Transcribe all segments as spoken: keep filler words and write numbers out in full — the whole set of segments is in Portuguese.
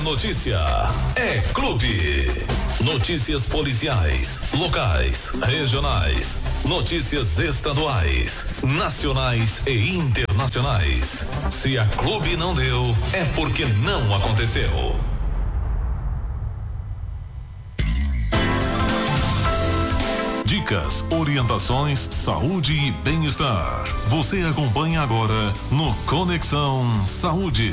notícia é Clube. Notícias policiais, locais, regionais, notícias estaduais, nacionais e internacionais. Se a Clube não deu, é porque não aconteceu. Dicas, orientações, saúde e bem-estar. Você acompanha agora no Conexão Saúde.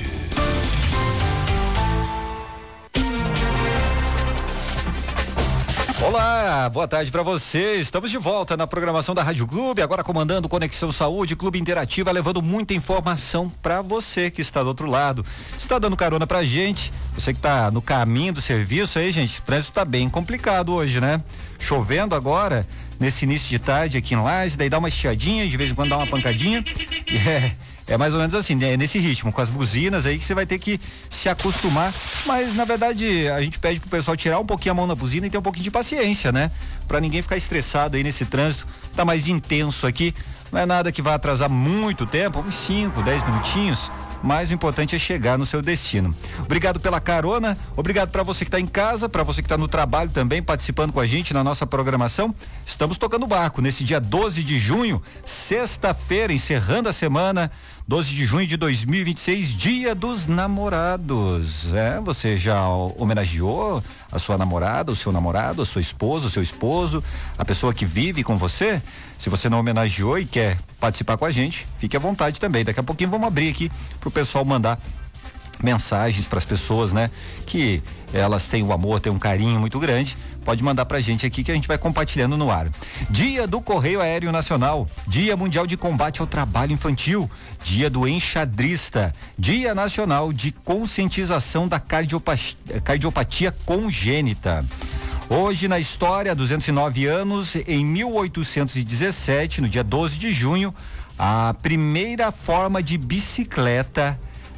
Olá, boa tarde para você. Estamos de volta na programação da Rádio Clube, agora comandando Conexão Saúde, Clube Interativa, levando muita informação para você que está do outro lado. Está dando carona pra gente, você que está no caminho do serviço aí, gente, o trânsito tá bem complicado hoje, né? Chovendo agora, nesse início de tarde aqui em Lages, daí dá uma estiadinha, de vez em quando dá uma pancadinha. E é, é mais ou menos assim, né? Nesse ritmo, com as buzinas aí que você vai ter que se acostumar. Mas na verdade a gente pede pro pessoal tirar um pouquinho a mão na buzina e ter um pouquinho de paciência, né? Pra ninguém ficar estressado aí nesse trânsito, tá mais intenso aqui. Não é nada que vai atrasar muito tempo, uns cinco, dez minutinhos. Mas o importante é chegar no seu destino. Obrigado pela carona, obrigado para você que está em casa, para você que está no trabalho também, participando com a gente na nossa programação. Estamos tocando o barco nesse dia doze de junho, sexta-feira, encerrando a semana, doze de junho de dois mil e vinte e seis, Dia dos Namorados. É, você já homenageou a sua namorada, o seu namorado, a sua esposa, o seu esposo, a pessoa que vive com você? Se você não homenageou e quer participar com a gente, fique à vontade também. Daqui a pouquinho vamos abrir aqui pro pessoal mandar mensagens para as pessoas, né? Que elas têm o amor, têm um carinho muito grande. Pode mandar pra gente aqui que a gente vai compartilhando no ar. Dia do Correio Aéreo Nacional, Dia Mundial de Combate ao Trabalho Infantil, Dia do Enxadrista, Dia Nacional de Conscientização da Cardiopatia, Cardiopatia Congênita. Hoje na história, duzentos e nove anos, em mil oitocentos e dezessete, no dia doze de junho, a primeira forma de bicicleta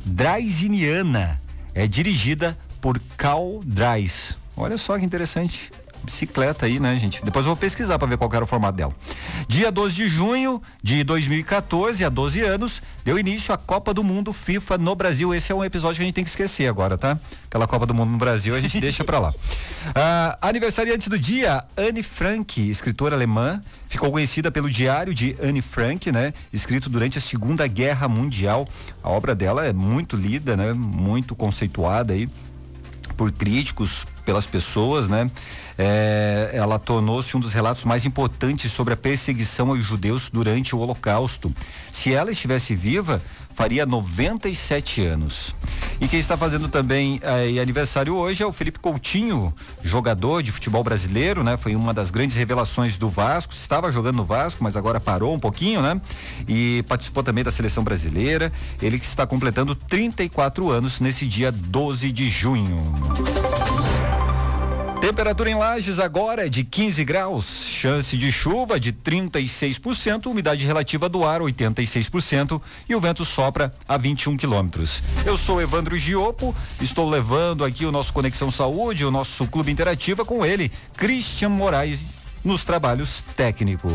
draisiniana é dirigida por Carl Drais. Olha só que interessante. Bicicleta aí, né, gente? Depois eu vou pesquisar para ver qual era o formato dela. Dia doze de junho de dois mil e quatorze, há doze anos, deu início a Copa do Mundo FIFA no Brasil. Esse é um episódio que a gente tem que esquecer agora, tá? Aquela Copa do Mundo no Brasil a gente deixa pra lá. Ah, aniversariante do dia, Anne Frank, escritora alemã, ficou conhecida pelo Diário de Anne Frank, né? Escrito durante a Segunda Guerra Mundial. A obra dela é muito lida, né? Muito conceituada aí por críticos, pelas pessoas, né? É, ela tornou-se um dos relatos mais importantes sobre a perseguição aos judeus durante o Holocausto. Se ela estivesse viva, faria noventa e sete anos. E quem está fazendo também é, aniversário hoje é o Felipe Coutinho, jogador de futebol brasileiro, né? Foi uma das grandes revelações do Vasco, estava jogando no Vasco, mas agora parou um pouquinho, né? E participou também da seleção brasileira. Ele que está completando trinta e quatro anos nesse dia doze de junho. Temperatura em Lages agora é de quinze graus, chance de chuva de trinta e seis por cento, umidade relativa do ar oitenta e seis por cento e o vento sopra a vinte e um quilômetros. Eu sou Evandro Giopo, estou levando aqui o nosso Conexão Saúde, o nosso Clube Interativa com ele, Christian Moraes, nos trabalhos técnicos.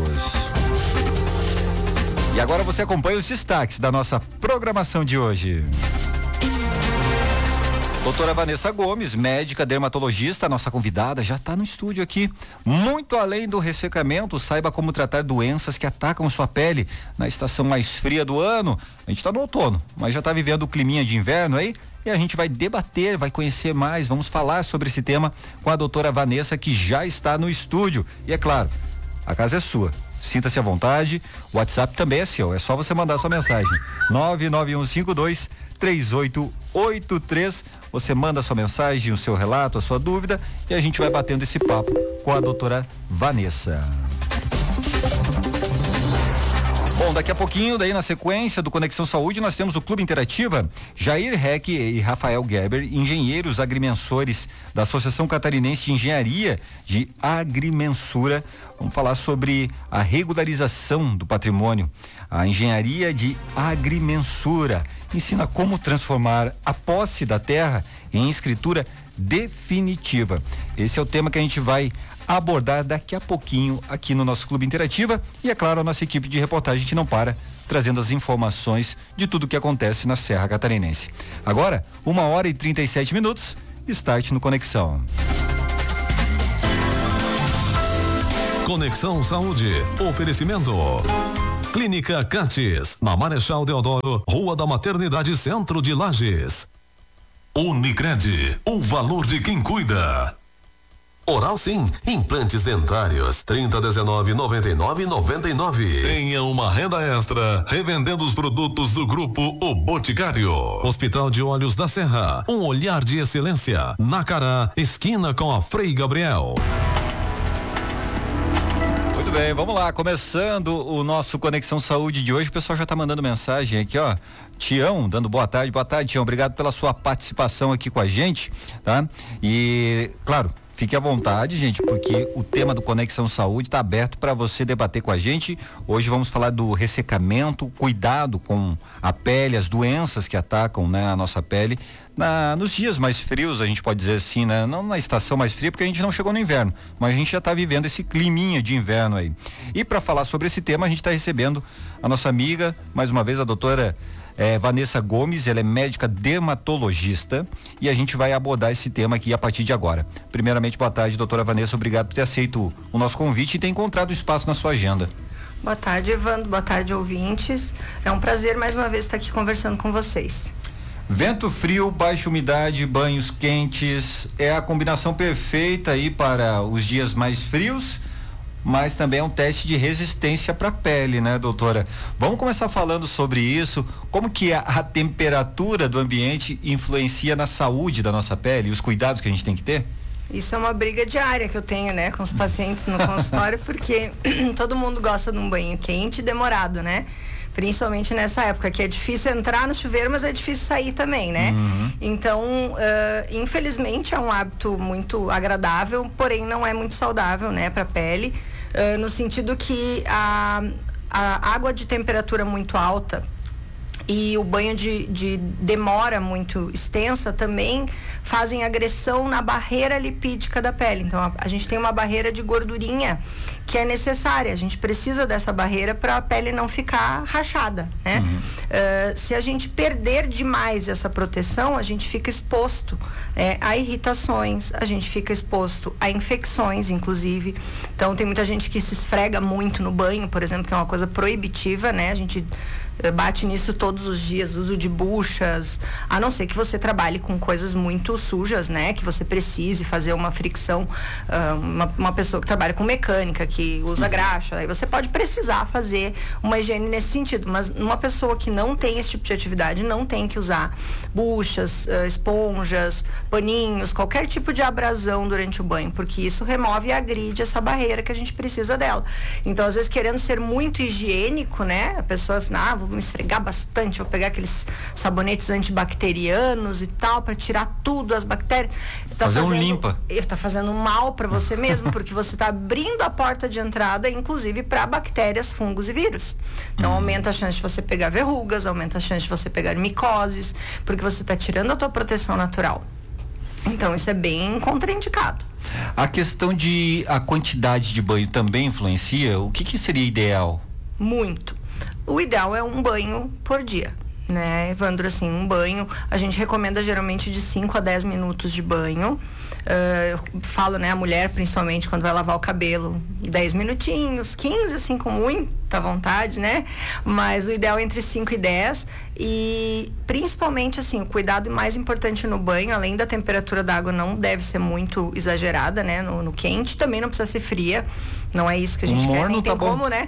E agora você acompanha os destaques da nossa programação de hoje. Doutora Vanessa Gomes, médica dermatologista, nossa convidada, já está no estúdio aqui. Muito além do ressecamento, saiba como tratar doenças que atacam sua pele na estação mais fria do ano. A gente está no outono, mas já está vivendo o climinha de inverno aí e a gente vai debater, vai conhecer mais, vamos falar sobre esse tema com a doutora Vanessa, que já está no estúdio. E é claro, a casa é sua. Sinta-se à vontade, o WhatsApp também é seu, é só você mandar sua mensagem. nove nove um cinco dois três oito oito três. Você manda sua mensagem, o seu relato, a sua dúvida e a gente vai batendo esse papo com a doutora Vanessa. Bom, daqui a pouquinho, daí na sequência do Conexão Saúde, nós temos o Clube Interativa, Jair Heck e Rafael Gerber, engenheiros agrimensores da Associação Catarinense de Engenharia de Agrimensura. Vamos falar sobre a regularização do patrimônio. A engenharia de agrimensura ensina como transformar a posse da terra em escritura definitiva. Esse é o tema que a gente vai abordar daqui a pouquinho aqui no nosso Clube Interativa e, é claro, a nossa equipe de reportagem que não para, trazendo as informações de tudo que acontece na Serra Catarinense. Agora, uma hora e trinta e sete minutos, start no Conexão. Conexão Saúde. Oferecimento. Clínica Cates, na Marechal Deodoro, Rua da Maternidade, Centro de Lages. Unicred, o valor de quem cuida. Oral Sim, implantes dentários, trinta, dezenove, noventa e nove, noventa e nove. Tenha uma renda extra, revendendo os produtos do grupo O Boticário. Hospital de Olhos da Serra, um olhar de excelência. Nacará, esquina com a Frei Gabriel. Muito bem, vamos lá, começando o nosso Conexão Saúde de hoje, o pessoal já tá mandando mensagem aqui, ó. Tião, dando boa tarde, boa tarde, Tião, obrigado pela sua participação aqui com a gente, tá? E, claro, fique à vontade, gente, porque o tema do Conexão Saúde está aberto para você debater com a gente. Hoje vamos falar do ressecamento, cuidado com a pele, as doenças que atacam, né, a nossa pele. Na, nos dias mais frios, a gente pode dizer assim, né? Não na estação mais fria, porque a gente não chegou no inverno, mas a gente já está vivendo esse climinha de inverno aí. E para falar sobre esse tema, a gente está recebendo a nossa amiga, mais uma vez, a doutora É, Vanessa Gomes, ela é médica dermatologista e a gente vai abordar esse tema aqui a partir de agora. Primeiramente, boa tarde, doutora Vanessa, obrigado por ter aceito o nosso convite e ter encontrado espaço na sua agenda. Boa tarde, Evandro, boa tarde, ouvintes. É um prazer mais uma vez estar aqui conversando com vocês. Vento frio, baixa umidade, banhos quentes, é a combinação perfeita aí para os dias mais frios, mas também é um teste de resistência para a pele, né, doutora? Vamos começar falando sobre isso, como que a, a temperatura do ambiente influencia na saúde da nossa pele e os cuidados que a gente tem que ter? Isso é uma briga diária que eu tenho, né, com os pacientes no consultório, porque todo mundo gosta de um banho quente e demorado, né? Principalmente nessa época, que é difícil entrar no chuveiro, mas é difícil sair também, né? Uhum. Então, uh, infelizmente, é um hábito muito agradável, porém não é muito saudável, né, para a pele, uh, no sentido que a, a água de temperatura muito alta e o banho de, de demora muito extensa também fazem agressão na barreira lipídica da pele. Então, a, a gente tem uma barreira de gordurinha que é necessária. A gente precisa dessa barreira para a pele não ficar rachada, né? Uhum. Uh, se a gente perder demais essa proteção, a gente fica exposto é, a irritações, a gente fica exposto a infecções, inclusive. Então, tem muita gente que se esfrega muito no banho, por exemplo, que é uma coisa proibitiva, né? A gente bate nisso todos os dias, uso de buchas, a não ser que você trabalhe com coisas muito sujas, né? Que você precise fazer uma fricção, uh, uma, uma pessoa que trabalha com mecânica, que usa graxa, aí você pode precisar fazer uma higiene nesse sentido, mas uma pessoa que não tem esse tipo de atividade não tem que usar buchas, uh, esponjas, paninhos, qualquer tipo de abrasão durante o banho, porque isso remove e agride essa barreira que a gente precisa dela. Então, às vezes, querendo ser muito higiênico, né? A pessoa assim, ah, vou me esfregar bastante, vou pegar aqueles sabonetes antibacterianos e tal, para tirar tudo, as bactérias. Tá fazer fazendo, um limpa. Tá fazendo mal para você mesmo, porque você tá abrindo a porta de entrada, inclusive para bactérias, fungos e vírus. Então, uhum. aumenta a chance de você pegar verrugas, aumenta a chance de você pegar micoses, porque você tá tirando a tua proteção natural. Então, isso é bem contraindicado. A questão de a quantidade de banho também influencia? O que que seria ideal? Muito. O ideal é um banho por dia, né, Evandro? Assim, um banho, a gente recomenda geralmente de cinco a dez minutos de banho. Uh, eu falo, né, a mulher principalmente quando vai lavar o cabelo, dez minutinhos, quinze, assim, com muita vontade, né? Mas o ideal é entre cinco e dez. E principalmente, assim, o cuidado mais importante no banho, além da temperatura da água não deve ser muito exagerada, né? No, no quente, também não precisa ser fria. Não é isso que a gente um quer, nem tá tem bom. como, né?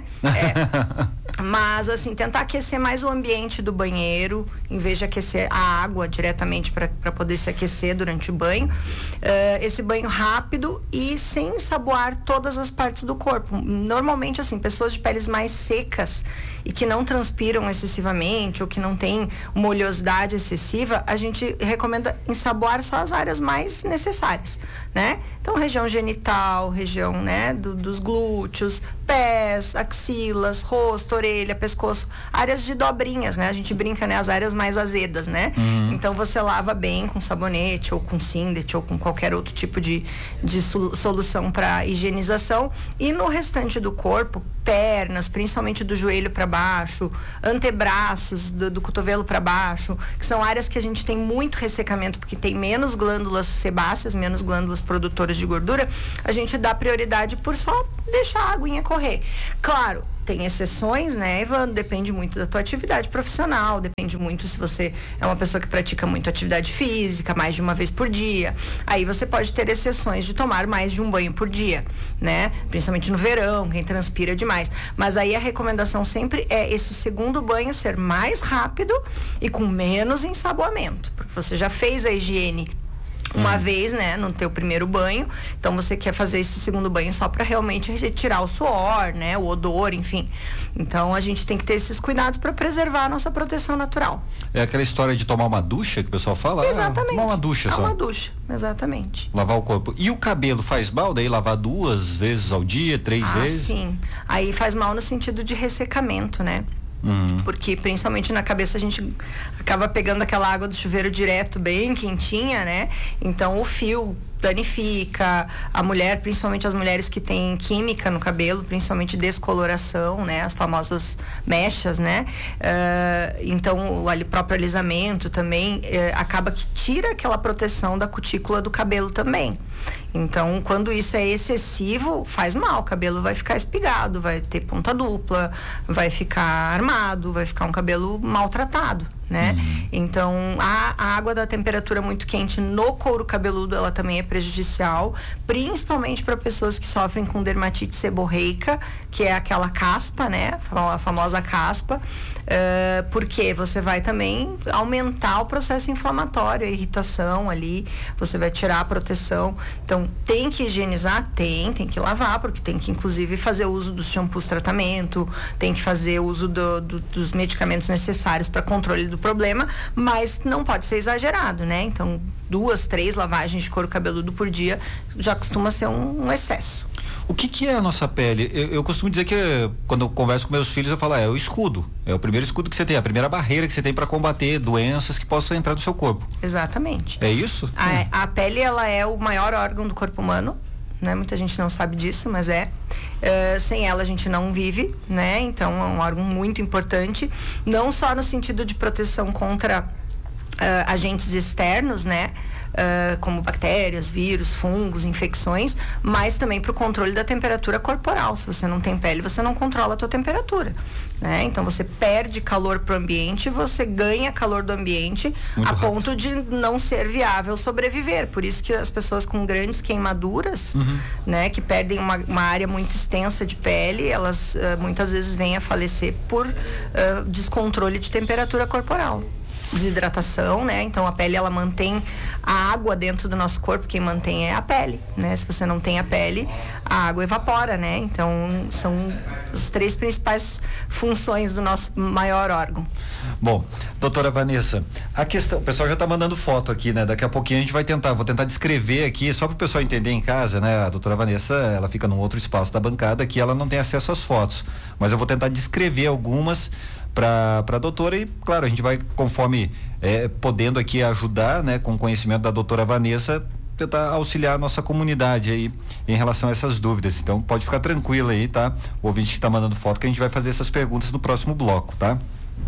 É. Mas, assim, tentar aquecer mais o ambiente do banheiro, em vez de aquecer a água diretamente para poder se aquecer durante o banho. Uh, esse banho rápido e sem ensaboar todas as partes do corpo. Normalmente, assim, pessoas de peles mais secas e que não transpiram excessivamente ou que não tem uma oleosidade excessiva, a gente recomenda ensaboar só as áreas mais necessárias, né? Então, região genital, região, né, do, dos glúteos, pés, axilas, rosto, orelha, pescoço, áreas de dobrinhas, né? A gente brinca, né? As áreas mais azedas, né? Uhum. Então, você lava bem com sabonete ou com Sindet ou com qualquer outro tipo de, de solução para higienização. E no restante do corpo, pernas, principalmente do joelho para baixo, antebraços, do, do cotovelo para baixo, que são áreas que a gente tem muito ressecamento, porque tem menos glândulas sebáceas, menos glândulas produtoras de gordura, a gente dá prioridade por só deixar a aguinha correr. Claro, tem exceções, né, Ivan? Depende muito da tua atividade profissional, depende muito se você é uma pessoa que pratica muito atividade física, mais de uma vez por dia. Aí você pode ter exceções de tomar mais de um banho por dia, né? Principalmente no verão, quem transpira demais. Mas aí a recomendação sempre é esse segundo banho ser mais rápido e com menos ensaboamento, porque você já fez a higiene uma hum. vez, né, no teu primeiro banho, então você quer fazer esse segundo banho só para realmente retirar o suor, né, o odor, enfim. Então a gente tem que ter esses cuidados para preservar a nossa proteção natural. É aquela história de tomar uma ducha que o pessoal fala? Exatamente. Ah, tomar uma ducha só. Uma ducha, exatamente. Lavar o corpo. E o cabelo faz mal daí lavar duas vezes ao dia, três ah, vezes? Sim. Aí faz mal no sentido de ressecamento, né? Uhum. Porque principalmente na cabeça a gente acaba pegando aquela água do chuveiro direto, bem quentinha, né? Então o fio danifica, a mulher, principalmente as mulheres que têm química no cabelo, principalmente descoloração, né? As famosas mechas, né? Uh, então o próprio alisamento também uh, acaba que tira aquela proteção da cutícula do cabelo também. Então, quando isso é excessivo, faz mal. O cabelo vai ficar espigado, vai ter ponta dupla, vai ficar armado, vai ficar um cabelo maltratado, né? Uhum. Então, a, a água da temperatura muito quente no couro cabeludo, ela também é prejudicial, principalmente para pessoas que sofrem com dermatite seborreica, que é aquela caspa, né? A famosa caspa, uh, porque você vai também aumentar o processo inflamatório, a irritação ali, você vai tirar a proteção. Então, tem que higienizar? Tem, tem que lavar, porque tem que, inclusive, fazer uso dos shampoos tratamento, tem que fazer uso do, do, dos medicamentos necessários para controle do problema, mas não pode ser exagerado, né? Então, duas, três lavagens de couro cabeludo por dia já costuma ser um, um excesso. O que que é a nossa pele? Eu, eu costumo dizer que quando eu converso com meus filhos, eu falo, ah, é o escudo. É o primeiro escudo que você tem, a primeira barreira que você tem para combater doenças que possam entrar no seu corpo. Exatamente. É isso? A, a pele, ela é o maior órgão do corpo humano, né? Muita gente não sabe disso, mas é. Uh, sem ela a gente não vive, né? Então é um órgão muito importante, não só no sentido de proteção contra uh, agentes externos, né? Uh, como bactérias, vírus, fungos, infecções, mas também para o controle da temperatura corporal. Se você não tem pele, você não controla a tua temperatura, né? Então você perde calor para o ambiente, você ganha calor do ambiente Muito a rápido. ponto de não ser viável sobreviver. Por isso que as pessoas com grandes queimaduras, uhum. né, que perdem uma, uma área muito extensa de pele, elas uh, muitas vezes vêm a falecer por uh, descontrole de temperatura corporal. Desidratação, né? Então a pele, ela mantém a água dentro do nosso corpo, quem mantém é a pele, né? Se você não tem a pele, a água evapora, né? Então são as três principais funções do nosso maior órgão. Bom, doutora Vanessa, a questão, o pessoal já tá mandando foto aqui, né? Daqui a pouquinho a gente vai tentar, vou tentar descrever aqui, só para o pessoal entender em casa, né? A doutora Vanessa, ela fica num outro espaço da bancada que ela não tem acesso às fotos, mas eu vou tentar descrever algumas para para a doutora e, claro, a gente vai, conforme é, podendo aqui ajudar, né, com o conhecimento da doutora Vanessa, tentar auxiliar a nossa comunidade aí em relação a essas dúvidas. Então pode ficar tranquila aí, tá? O ouvinte que tá mandando foto, que a gente vai fazer essas perguntas no próximo bloco, tá?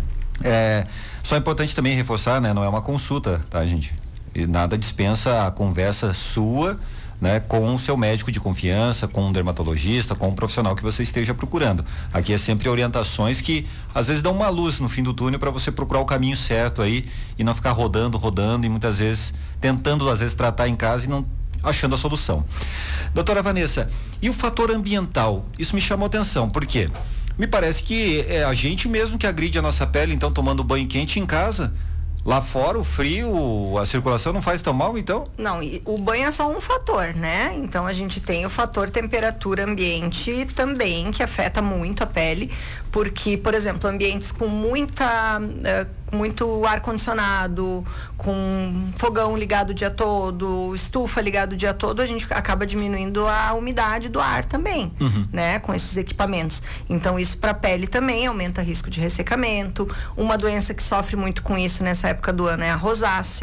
É, só é importante também reforçar, né? Não é uma consulta, tá, gente? E nada dispensa a conversa sua, né, com o seu médico de confiança, com um dermatologista, com um profissional que você esteja procurando. Aqui é sempre orientações que às vezes dão uma luz no fim do túnel para você procurar o caminho certo aí e não ficar rodando, rodando e muitas vezes tentando às vezes tratar em casa e não achando a solução. Doutora Vanessa, e o fator ambiental? Isso me chamou atenção, por quê? Me parece que é a gente mesmo que agride a nossa pele, então tomando banho quente em casa. Lá fora, o frio, a circulação não faz tão mal, então? Não, o banho é só um fator, né? Então a gente tem o fator temperatura ambiente também, que afeta muito a pele, porque, por exemplo, ambientes com muita, uh, muito ar-condicionado, com fogão ligado o dia todo, estufa ligado o dia todo, a gente acaba diminuindo a umidade do ar também, uhum. né? Com esses equipamentos. Então isso para a pele também aumenta o risco de ressecamento. Uma doença que sofre muito com isso nessa época do ano é a rosácea,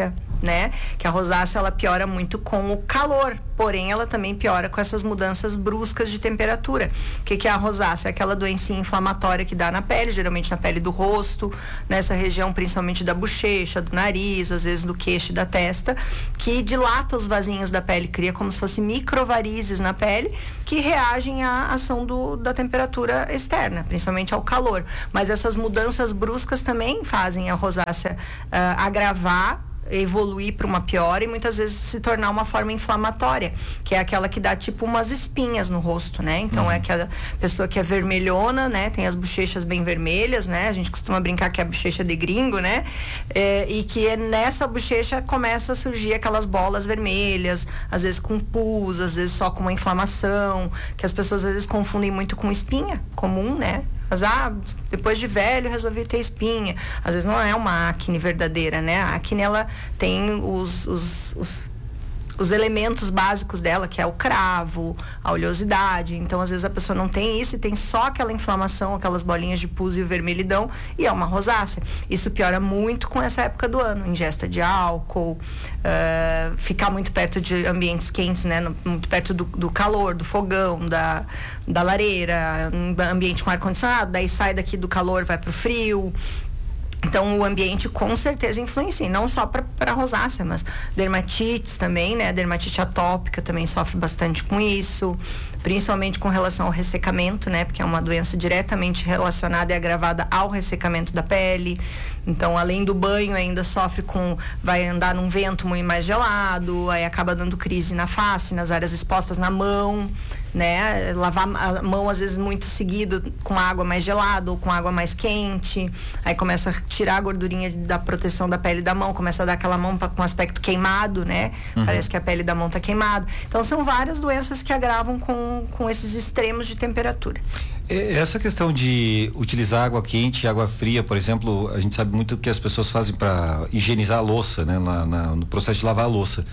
né? Que a rosácea, ela piora muito com o calor, porém ela também piora com essas mudanças bruscas de temperatura. O que que é a rosácea? É aquela doencinha inflamatória que dá na pele, geralmente na pele do rosto, nessa região principalmente da bochecha, do nariz, às vezes do queixo e da testa, que dilata os vasinhos da pele, cria como se fosse microvarizes na pele, que reagem à ação do, da temperatura externa, principalmente ao calor. Mas essas mudanças bruscas também fazem a rosácea uh, agravar, evoluir para uma piora e muitas vezes se tornar uma forma inflamatória, que é aquela que dá tipo umas espinhas no rosto, né? Então uhum. é aquela pessoa que é vermelhona, né? Tem as bochechas bem vermelhas, né? A gente costuma brincar que é a bochecha de gringo, né? É, e que é nessa bochecha começa a surgir aquelas bolas vermelhas, às vezes com pus, às vezes só com uma inflamação, que as pessoas às vezes confundem muito com espinha comum, né? Mas, ah, depois de velho resolvi ter espinha. Às vezes não é uma acne verdadeira, né? A acne, ela tem os, os, os, os elementos básicos dela, que é o cravo, a oleosidade. Então, às vezes a pessoa não tem isso e tem só aquela inflamação, aquelas bolinhas de pus e o vermelhidão, e é uma rosácea. Isso piora muito com essa época do ano. Ingesta de álcool, uh, ficar muito perto de ambientes quentes, né? No, muito perto do, do calor, do fogão, da, da lareira, um ambiente com ar-condicionado, daí sai daqui do calor, vai pro frio. Então, o ambiente com certeza influencia, não só para rosácea, mas dermatites também, né? Dermatite atópica também sofre bastante com isso, principalmente com relação ao ressecamento, né? Porque é uma doença diretamente relacionada e agravada ao ressecamento da pele. Então, além do banho, ainda sofre com... vai andar num vento muito mais gelado, aí acaba dando crise na face, nas áreas expostas, na mão, né? Lavar a mão, às vezes, muito seguido com água mais gelada ou com água mais quente. Aí começa a tirar a gordurinha da proteção da pele da mão, começa a dar aquela mão com aspecto queimado, né? Uhum. Parece que a pele da mão tá queimada. Então, são várias doenças que agravam com, com esses extremos de temperatura. Essa questão de utilizar água quente e água fria, por exemplo, a gente sabe muito que as pessoas fazem para higienizar a louça, né? Na, na, no processo de lavar a louça.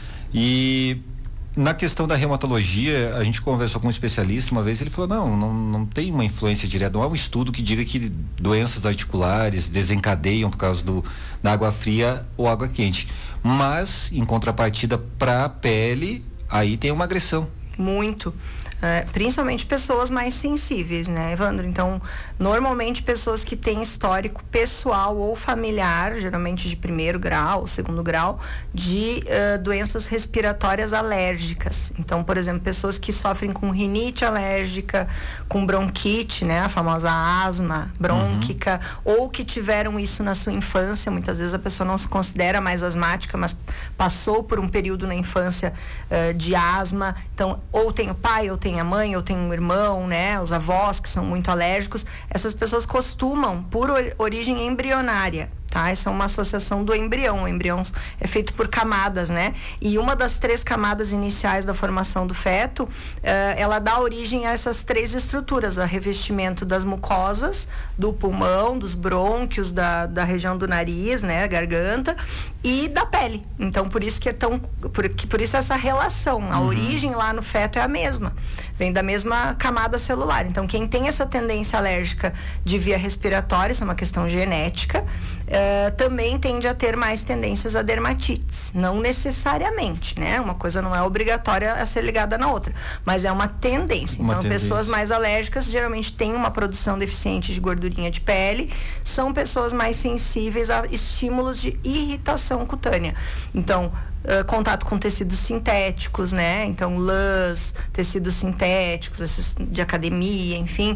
E na questão da reumatologia, a gente conversou com um especialista uma vez, ele falou, não, não, não tem uma influência direta, não há um estudo que diga que doenças articulares desencadeiam por causa do, da água fria ou água quente. Mas, em contrapartida para a pele, aí tem uma agressão. Muito. Uh, principalmente pessoas mais sensíveis, né, Evandro? Então, normalmente pessoas que têm histórico pessoal ou familiar, geralmente de primeiro grau ou segundo grau, de uh, doenças respiratórias alérgicas. Então, por exemplo, pessoas que sofrem com rinite alérgica, com bronquite, né, a famosa asma brônquica, uhum. ou que tiveram isso na sua infância. Muitas vezes a pessoa não se considera mais asmática, mas passou por um período na infância uh, de asma. Então, ou tem o pai, ou tem a mãe, ou tem um irmão, né? Os avós que são muito alérgicos. Essas pessoas costumam, por origem embrionária, tá? Isso é uma associação do embrião. O embrião é feito por camadas, né? E uma das três camadas iniciais da formação do feto, uh, ela dá origem a essas três estruturas: a revestimento das mucosas, do pulmão, dos brônquios, da, da região do nariz, né? Garganta, e da pele. Então, por isso que é tão... Por, por isso essa relação. A uhum. origem lá no feto é a mesma. Vem da mesma camada celular. Então, quem tem essa tendência alérgica de via respiratória, isso é uma questão genética, uh, também tende a ter mais tendências a dermatites. Não necessariamente, né? Uma coisa não é obrigatória a ser ligada na outra, mas é uma tendência. Uma então, tendência. Pessoas mais alérgicas geralmente têm uma produção deficiente de gordurinha de pele, são pessoas mais sensíveis a estímulos de irritação cutânea. Então, Uh, contato com tecidos sintéticos, né? Então, lãs, tecidos sintéticos, esses de academia, enfim.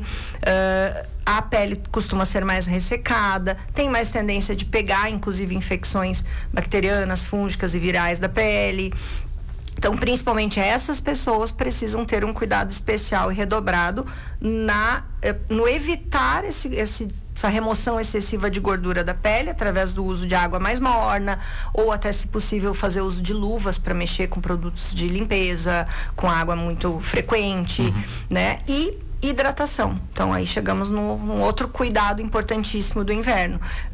Uh, a pele costuma ser mais ressecada, tem mais tendência de pegar, inclusive, infecções bacterianas, fúngicas e virais da pele. Então, principalmente essas pessoas precisam ter um cuidado especial e redobrado na, no evitar esse, esse, essa remoção excessiva de gordura da pele através do uso de água mais morna, ou até, se possível, fazer uso de luvas para mexer com produtos de limpeza, com água muito frequente, uhum. né? E hidratação. Então, aí chegamos no, num outro cuidado importantíssimo do inverno. Uh,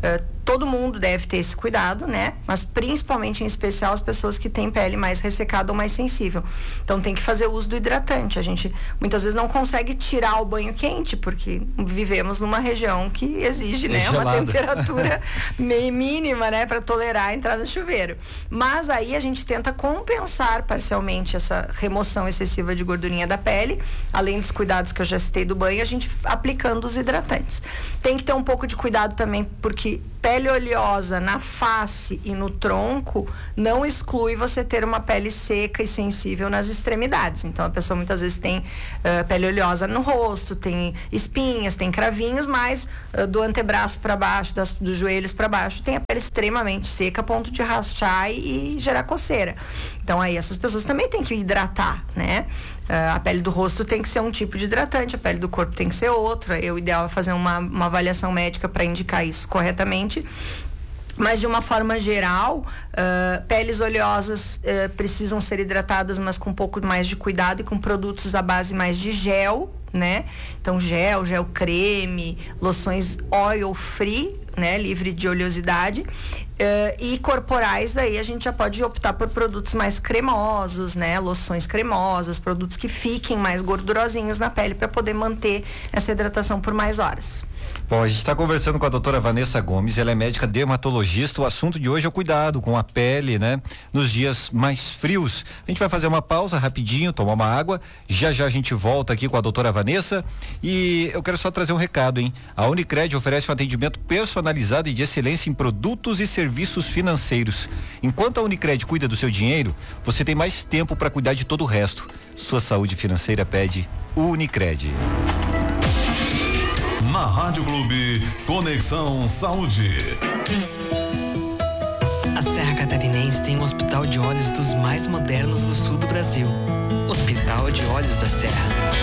todo mundo deve ter esse cuidado, né? Mas principalmente, em especial, as pessoas que têm pele mais ressecada ou mais sensível. Então tem que fazer uso do hidratante. A gente muitas vezes não consegue tirar o banho quente, porque vivemos numa região que exige, né, uma temperatura meio mínima, né, para tolerar a entrada no chuveiro. Mas aí a gente tenta compensar parcialmente essa remoção excessiva de gordurinha da pele, além dos cuidados que eu já citei do banho, a gente aplicando os hidratantes. Tem que ter um pouco de cuidado também, porque pele oleosa na face e no tronco não exclui você ter uma pele seca e sensível nas extremidades. Então a pessoa muitas vezes tem uh, pele oleosa no rosto, tem espinhas, tem cravinhos, mas uh, do antebraço para baixo, das, dos joelhos para baixo, tem a pele extremamente seca a ponto de rachar e, e gerar coceira. Então aí essas pessoas também têm que hidratar, né? Uh, a pele do rosto tem que ser um tipo de hidratante, a pele do corpo tem que ser outra. O ideal é fazer uma, uma avaliação médica para indicar isso corretamente. Mas de uma forma geral, uh, peles oleosas uh, precisam ser hidratadas, mas com um pouco mais de cuidado e com produtos à base mais de gel, né? Então gel, gel creme, loções oil free, né? Livre de oleosidade. Uh, e corporais, daí a gente já pode optar por produtos mais cremosos, né? Loções cremosas, produtos que fiquem mais gordurosinhos na pele para poder manter essa hidratação por mais horas. Bom, a gente está conversando com a doutora Vanessa Gomes, ela é médica dermatologista. O assunto de hoje é o cuidado com a pele, né? Nos dias mais frios. A gente vai fazer uma pausa rapidinho, tomar uma água. Já já a gente volta aqui com a doutora Vanessa. E eu quero só trazer um recado, hein? A Unicred oferece um atendimento personalizado e de excelência em produtos e serviços financeiros. Enquanto a Unicred cuida do seu dinheiro, você tem mais tempo para cuidar de todo o resto. Sua saúde financeira pede Unicred. Na Rádio Clube, Conexão Saúde. A Serra Catarinense tem um hospital de olhos dos mais modernos do sul do Brasil. Hospital de Olhos da Serra.